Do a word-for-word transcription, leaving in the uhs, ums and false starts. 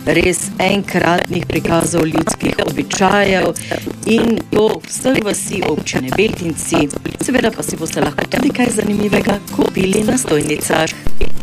res enkratnih prikazov ljudskih običajev in to vseh vasi občine Beltinci. Seveda pa si boste lahko tudi kaj zanimivega kupili na stojnicah.